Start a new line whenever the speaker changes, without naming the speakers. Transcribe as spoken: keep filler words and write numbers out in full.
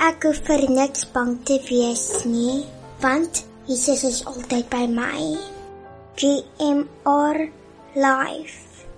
Ek hoef vir niks bang te wees nie, want Jesus is altyd by my. G M R Life.